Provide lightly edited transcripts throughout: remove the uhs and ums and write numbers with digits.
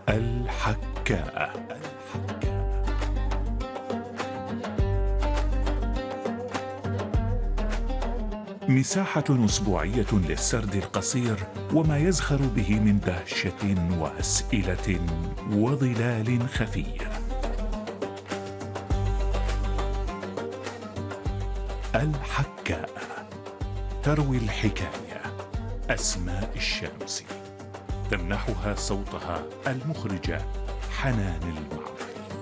الحكاء. مساحة أسبوعية للسرد القصير وما يزخر به من دهشة وأسئلة وظلال خفي. الحكاء، تروي الحكاية أسماء الشامسي، تمنحها صوتها المخرجة حنان المعروف.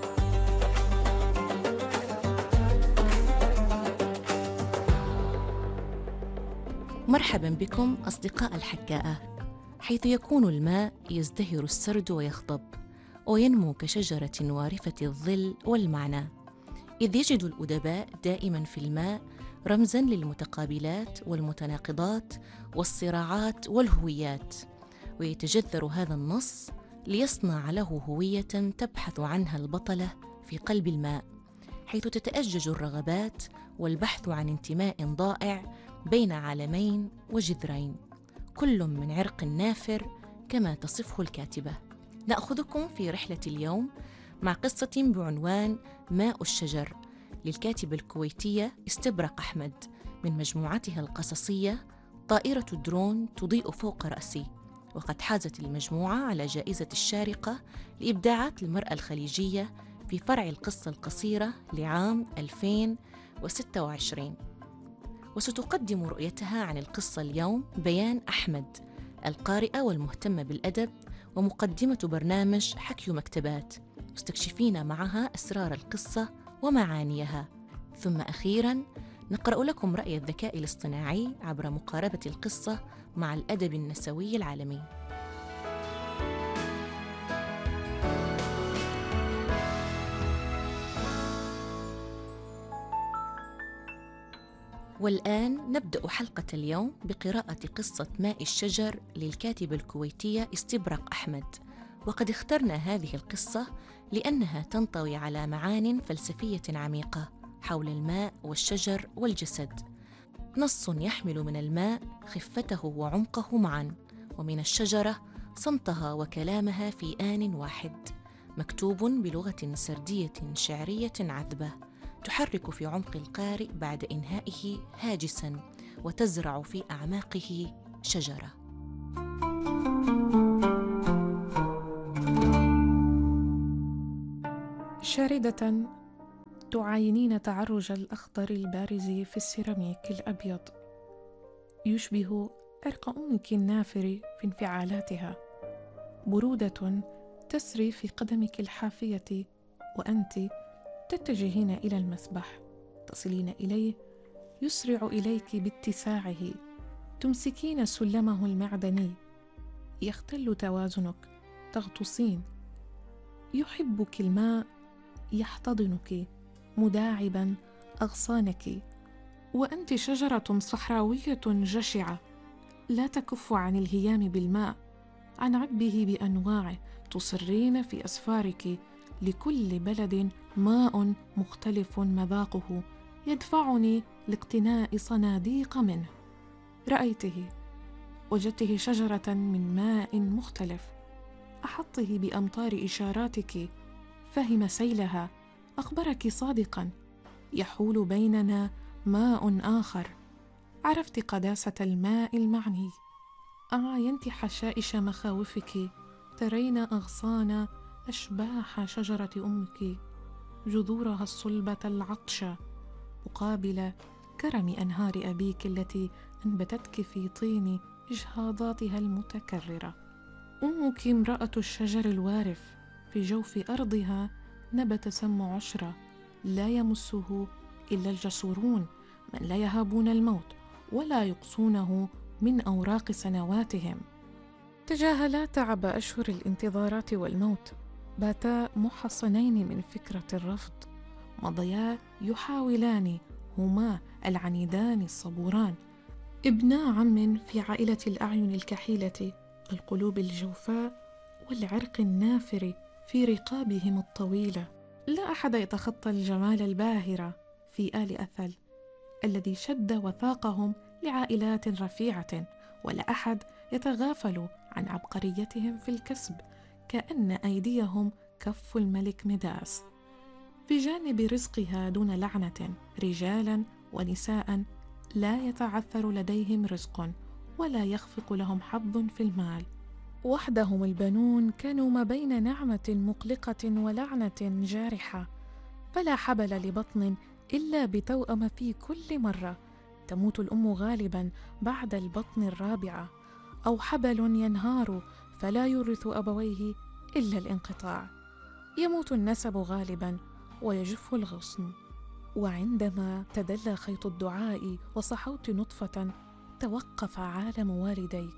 مرحبا بكم أصدقاء الحكاءة، حيث يكون الماء يزدهر السرد ويخضب وينمو كشجرة وارفة الظل والمعنى، إذ يجد الأدباء دائما في الماء رمزا للمتقابلات والمتناقضات والصراعات والهويات، ويتجذر هذا النص ليصنع له هوية تبحث عنها البطلة في قلب الماء، حيث تتأجج الرغبات والبحث عن انتماء ضائع بين عالمين وجذرين، كل من عرق نافر كما تصفه الكاتبة. نأخذكم في رحلة اليوم مع قصة بعنوان ماء الشجر للكاتبة الكويتية استبرق أحمد، من مجموعتها القصصية طائرة درون تضيء فوق رأسي، وقد حازت المجموعة على جائزة الشارقة لإبداعات المرأة الخليجية في فرع القصة القصيرة لعام 2026. وستقدم رؤيتها عن القصة اليوم بيان أحمد، القارئة والمهتمة بالأدب ومقدمة برنامج حكي مكتبات، مستكشفين معها أسرار القصة ومعانيها. ثم أخيراً نقرأ لكم رأي الذكاء الاصطناعي عبر مقاربة القصة مع الأدب النسوي العالمي. والآن نبدأ حلقة اليوم بقراءة قصة ماء الشجر للكاتبة الكويتية استبرق أحمد. وقد اخترنا هذه القصة لأنها تنطوي على معان فلسفية عميقة حول الماء والشجر والجسد، نص يحمل من الماء خفته وعمقه معا، ومن الشجرة صمتها وكلامها في آن واحد، مكتوب بلغة سردية شعرية عذبة تحرك في عمق القارئ بعد إنهائه هاجساً، وتزرع في أعماقه شجرة. شاردة تعاينين تعرج الأخضر البارز في السيراميك الأبيض، يشبه عرق أمك النافر في انفعالاتها، برودة تسري في قدمك الحافية وأنت تتجهين إلى المسبح، تصلين إليه يسرع إليك باتساعه، تمسكين سلمه المعدني، يختل توازنك، تغطسين، يحبك الماء، يحتضنك مداعبا أغصانك، وأنت شجرة صحراوية جشعة لا تكف عن الهيام بالماء، عن عبه بأنواعه، تصرين في أسفارك لكل بلد ماء مختلف مذاقه يدفعني لاقتناء صناديق منه. رأيته، وجدته شجرة من ماء مختلف، أحطه بأمطار إشاراتك، فهم سيلها، أخبرك صادقا، يحول بيننا ماء آخر، عرفت قداسة الماء المعني، عاينت حشائش مخاوفك، ترين أغصان أشباح شجرة أمك، جذورها الصلبة العطشة، مقابل كرم أنهار أبيك التي أنبتتك في طين إجهاضاتها المتكررة. أمك امرأة الشجر الوارف، في جوف أرضها نبت سم عشرة لا يمسه إلا الجسورون، من لا يهابون الموت ولا يقصونه من أوراق سنواتهم. تجاهلا تعب أشهر الانتظارات والموت، باتا محصنين من فكرة الرفض، مضيا يحاولان هما العنيدان الصبوران، ابنا عم في عائلة الأعين الكحيلة، القلوب الجوفاء والعرق النافر في رقابهم الطويلة. لا أحد يتخطى الجمال الباهر في آل أثل الذي شد وثاقهم لعائلات رفيعة، ولا أحد يتغافل عن عبقريتهم في الكسب كأن أيديهم كف الملك مداس. في جانب رزقها دون لعنة رجالا ونساء لا يتعثر لديهم رزق ولا يخفق لهم حظ في المال. وحدهم البنون كانوا ما بين نعمة مقلقة ولعنة جارحة، فلا حبل لبطن إلا بتوأم في كل مرة. تموت الأم غالبا بعد البطن الرابعة، أو حبل ينهار فلا يورث أبويه إلا الانقطاع. يموت النسب غالبا ويجف الغصن. وعندما تدلى خيط الدعاء وصحوت نطفة توقف عالم والديك.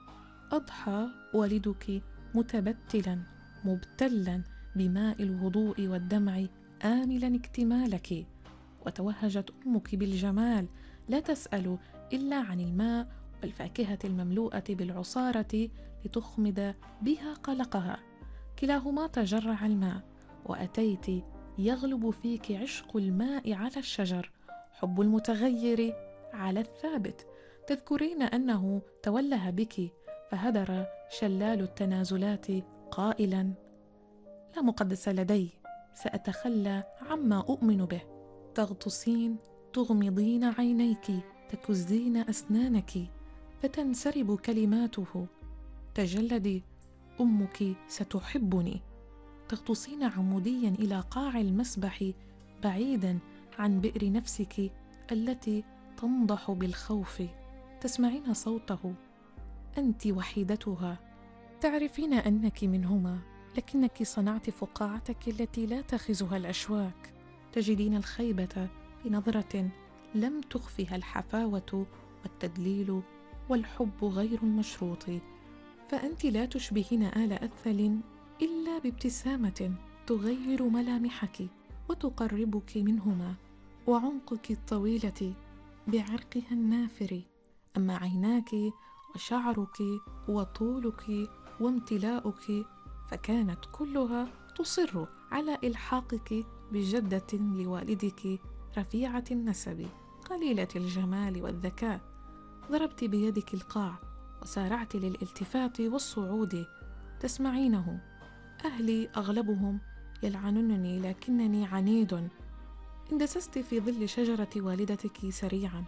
أضحى والدك متبتلا مبتلا بماء الوضوء والدمع آملا اكتمالك، وتوهجت أمك بالجمال لا تسأل إلا عن الماء والفاكهة المملوءة بالعصارة لتخمد بها قلقها. كلاهما تجرع الماء، وأتيت يغلب فيك عشق الماء على الشجر، حب المتغير على الثابت. تذكرين أنه توله بك فهدر شلال التنازلات قائلا: لا مقدس لدي، سأتخلى عما أؤمن به. تغطسين تغمضين عينيك، تكزين أسنانك، فتنسرب كلماته: تجلدي، أمك ستحبني. تغطسين عموديا إلى قاع المسبح بعيدا عن بئر نفسك التي تنضح بالخوف. تسمعين صوته، أنت وحيدتها، تعرفين أنك منهما، لكنك صنعت فقاعتك التي لا تخزها الأشواك. تجدين الخيبة بنظرة لم تخفها الحفاوة والتدليل والحب غير المشروط. فأنت لا تشبهين آل أثل إلا بابتسامة تغير ملامحك وتقربك منهما، وعنقك الطويلة بعرقها النافر. أما عيناك وشعرك وطولك وامتلاؤك فكانت كلها تصر على إلحاقك بجدة لوالدك رفيعة النسب قليلة الجمال والذكاء. ضربت بيدك القاع وسارعت للالتفات والصعود. تسمعينه: أهلي أغلبهم يلعننني لكنني عنيد. اندسست في ظل شجرة والدتك سريعا،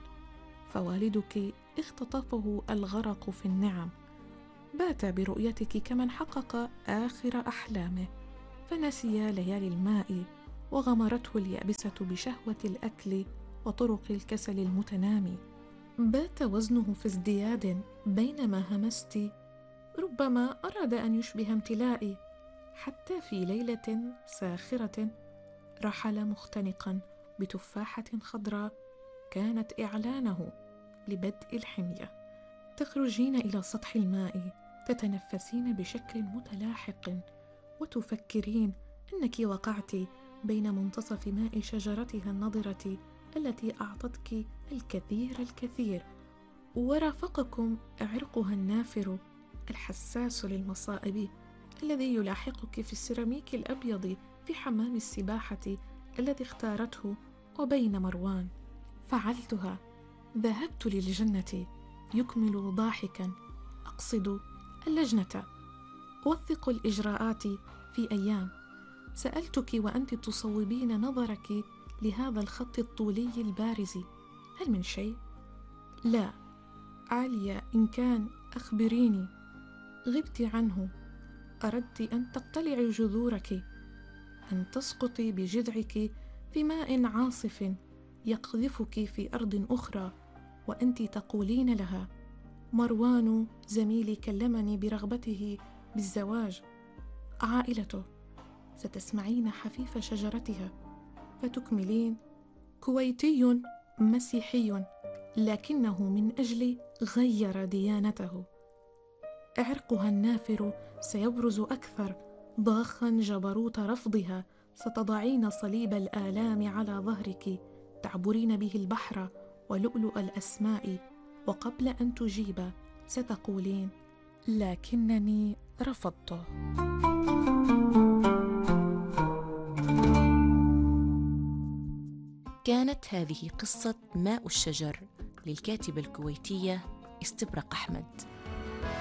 فوالدك اختطفه الغرق في النعم. بات برؤيتك كمن حقق آخر أحلامه، فنسي ليالي الماء وغمرته اليابسة بشهوة الأكل وطرق الكسل المتنامي. بات وزنه في ازدياد بينما همست. ربما أراد أن يشبه امتلائي، حتى في ليلة ساخرة رحل مختنقا بتفاحة خضراء كانت إعلانه لبدء الحمية. تخرجين إلى سطح الماء، تتنفسين بشكل متلاحق وتفكرين أنك وقعت بين منتصف ماء شجرتها النضرة التي أعطتك الكثير، ورافقكم عرقها النافر الحساس للمصائب الذي يلاحقك في السيراميك الأبيض في حمام السباحة الذي اختارته وبين مروان. فعلتها، ذهبت للجنة. يكمل ضاحكا: أقصد اللجنة. أوثق الإجراءات في أيام. سألتك وأنت تصوبين نظرك لهذا الخط الطولي البارز: هل من شيء؟ لا. عالية، إن كان أخبريني. غبت عنه. أردت أن تقتلعي جذورك، أن تسقطي بجذعك في ماء عاصف يقذفك في أرض أخرى، وأنت تقولين لها: مروان زميلي كلمني برغبته بالزواج. عائلته. ستسمعين حفيف شجرتها، فتكملين: كويتي مسيحي، لكنه من أجل غير ديانته. عرقها النافر سيبرز أكثر، ضاخا جبروت رفضها. ستضعين صليب الآلام على ظهرك، تعبرين به البحر ولؤلؤ الأسماء، وقبل أن تجيب ستقولين: لكنني رفضته. كانت هذه قصة ماء الشجر للكاتبة الكويتية استبرق أحمد.